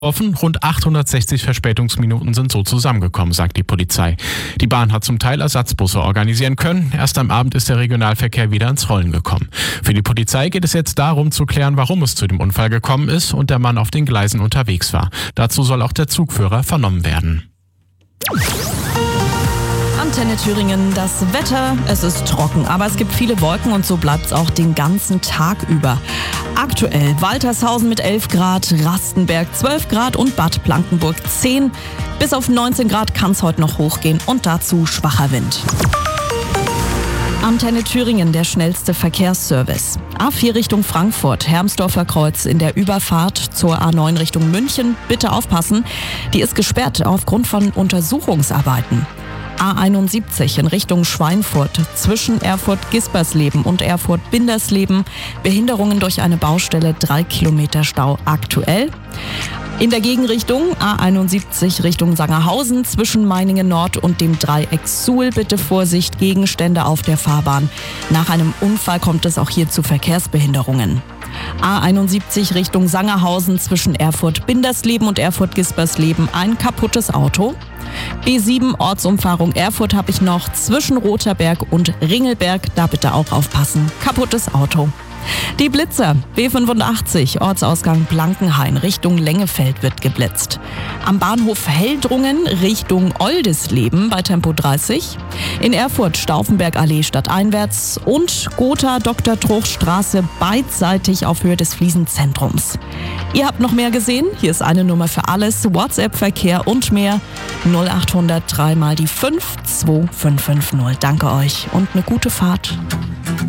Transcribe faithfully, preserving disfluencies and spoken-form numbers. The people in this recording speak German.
Offen, rund achthundertsechzig Verspätungsminuten sind so zusammengekommen, sagt die Polizei. Die Bahn hat zum Teil Ersatzbusse organisieren können. Erst am Abend ist der Regionalverkehr wieder ins Rollen gekommen. Für die Polizei geht es jetzt darum zu klären, warum es zu dem Unfall gekommen ist und der Mann auf den Gleisen unterwegs war. Dazu soll auch der Zugführer vernommen werden. Antenne Thüringen, das Wetter, es ist trocken, aber es gibt viele Wolken und so bleibt es auch den ganzen Tag über. Aktuell Waltershausen mit elf Grad, Rastenberg zwölf Grad und Bad Blankenburg zehn. Bis auf neunzehn Grad kann es heute noch hochgehen und dazu schwacher Wind. Antenne Thüringen, der schnellste Verkehrsservice. A vier Richtung Frankfurt, Hermsdorfer Kreuz in der Überfahrt zur A neun Richtung München. Bitte aufpassen, die ist gesperrt aufgrund von Untersuchungsarbeiten. A einundsiebzig in Richtung Schweinfurt zwischen Erfurt-Gispersleben und Erfurt-Bindersleben. Behinderungen durch eine Baustelle, drei Kilometer Stau aktuell. In der Gegenrichtung A einundsiebzig Richtung Sangerhausen zwischen Meiningen Nord und dem Dreieck Suhl. Bitte Vorsicht, Gegenstände auf der Fahrbahn. Nach einem Unfall kommt es auch hier zu Verkehrsbehinderungen. A einundsiebzig Richtung Sangerhausen zwischen Erfurt-Bindersleben und Erfurt-Gispersleben ein kaputtes Auto. B sieben Ortsumfahrung Erfurt habe ich noch zwischen Rotherberg und Ringelberg. Da bitte auch aufpassen. Kaputtes Auto. Die Blitzer, B fünfundachtzig, Ortsausgang Blankenhain, Richtung Lengefeld wird geblitzt. Am Bahnhof Heldrungen Richtung Oldisleben bei Tempo dreißig. In Erfurt Stauffenbergallee stadteinwärts und Gotha Doktor Troch Straße beidseitig auf Höhe des Fliesenzentrums. Ihr habt noch mehr gesehen? Hier ist eine Nummer für alles, WhatsApp-Verkehr und mehr. null acht hundert drei mal die fünf zwei fünf fünf null. Danke euch und eine gute Fahrt.